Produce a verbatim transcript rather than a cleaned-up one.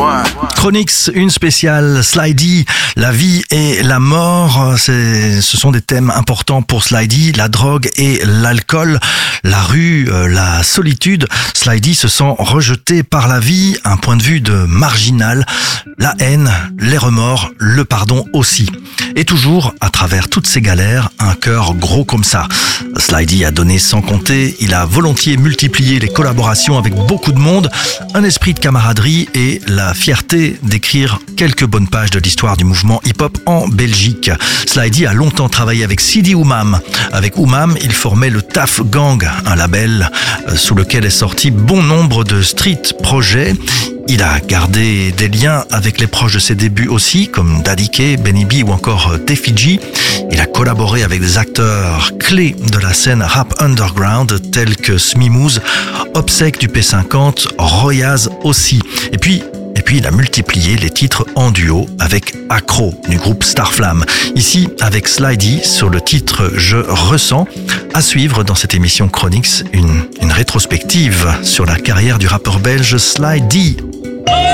Chronix, une spéciale Slidey, la vie et la mort, c'est, ce sont des thèmes importants pour Slidey, la drogue et l'alcool, la rue, la solitude. Slidey se sent rejeté par la vie, un point de vue de marginal, la haine, les remords, le pardon aussi. Et toujours, à travers toutes ces galères, un cœur gros comme ça. Slidey a donné sans compter, il a volontiers multiplié les collaborations avec beaucoup de monde, un esprit de camaraderie et la fierté d'écrire quelques bonnes pages de l'histoire du mouvement hip-hop en Belgique. Slidey a longtemps travaillé avec Sidi Oumam. Avec Oumam, il formait le Taf Gang, un label sous lequel est sorti bon nombre de street projets. Il a gardé des liens avec les proches de ses débuts aussi, comme Daddy K, Benny B ou encore T-Fiji. Il a collaboré avec des acteurs clés de la scène rap underground tels que Smimooz, Obsec du P cinquante, Royaz aussi. Et puis, et puis il a multiplié les titres en duo avec Acro du groupe Starflame. Ici avec Slidey sur le titre Je ressens. À suivre dans cette émission Chronix, une, une rétrospective sur la carrière du rappeur belge Slidey.